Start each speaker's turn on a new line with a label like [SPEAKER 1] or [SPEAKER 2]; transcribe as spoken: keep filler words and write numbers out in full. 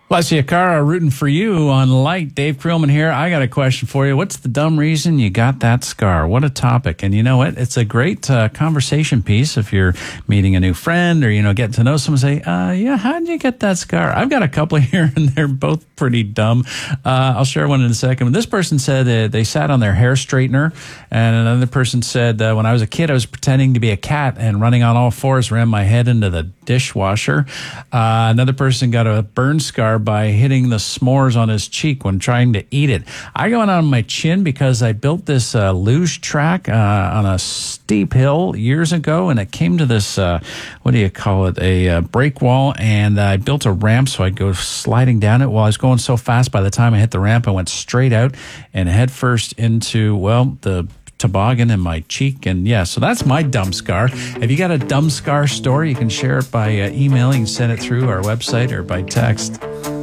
[SPEAKER 1] Alessia Cara rooting for you on Light. Dave Creelman here. I got a question for you. What's the dumb reason you got that scar? What a topic. And you know what? It's a great uh, conversation piece if you're meeting a new friend or, you know, getting to know someone. Say, uh, yeah, how did you get that scar? I've got a couple here and they're both pretty dumb. Uh, I'll share one in a second. This person said uh, they sat on their hair straightener, and another person said, uh, when I was a kid, I was pretending to be a cat and running on all fours, ran my head into the dishwasher. Uh, another person got a burn scar by hitting the s'mores on his cheek when trying to eat it. I got one on my chin because I built this uh, luge track uh, on a steep hill years ago, and it came to this, uh, what do you call it, a uh, break wall, and I built a ramp so I'd go sliding down it. While I was going so fast, by the time I hit the ramp, I went straight out and head first into, well, the toboggan in my cheek. And yeah, so that's my dumb scar. If you got a dumb scar story, you can share it by uh, email. You can send it through our website or by text.